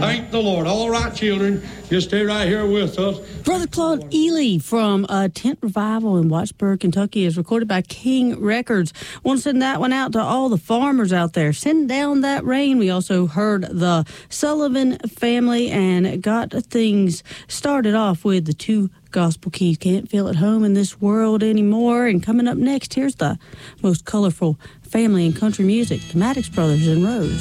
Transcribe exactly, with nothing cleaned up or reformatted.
Thank the Lord. All right, children, just stay right here with us. Brother Claude Ely from uh, Tent Revival in Wattsburg, Kentucky is recorded by King Records. Want to send that one out to all the farmers out there. Send down that rain. We also heard the Sullivan family and got things started off with the two gospel keys. Can't feel at home in this world anymore. And coming up next, here's the most colorful family in country music, the Maddox Brothers and Rose.